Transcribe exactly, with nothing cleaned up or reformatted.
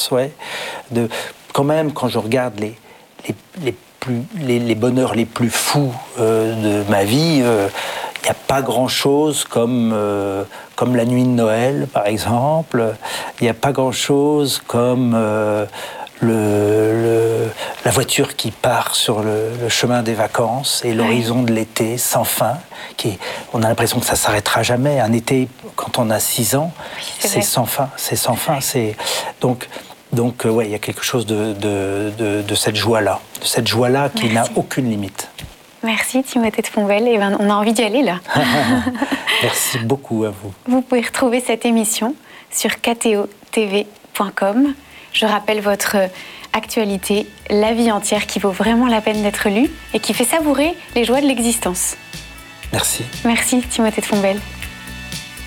vacances, ouais. De, quand même, quand je regarde les, les, les, plus, les, les bonheurs les plus fous euh, de ma vie, euh, il n'y a pas grand-chose comme, euh, comme la nuit de Noël, par exemple. Il n'y a pas grand-chose comme euh, le, le, la voiture qui part sur le, le chemin des vacances et l'horizon de l'été sans fin. Qui est, on a l'impression que ça ne s'arrêtera jamais. Un été, quand on a six ans, oui, c'est, c'est sans fin. C'est sans fin. C'est, donc, donc euh, ouais, il y a quelque chose de, de, de, de cette joie-là. De cette joie-là qui n'a aucune limite. Merci Timothée de Fonbelle, et ben, on a envie d'y aller là. Merci beaucoup à vous. Vous pouvez retrouver cette émission sur k t o t v point com. Je rappelle votre actualité, La vie entière, qui vaut vraiment la peine d'être lue et qui fait savourer les joies de l'existence. Merci. Merci Timothée de Fonbelle.